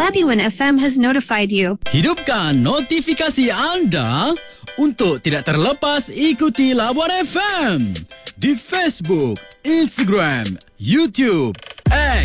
Glad One FM has notified you. Hidupkan notifikasi anda untuk tidak terlepas ikuti Labuan FM di Facebook, Instagram, YouTube,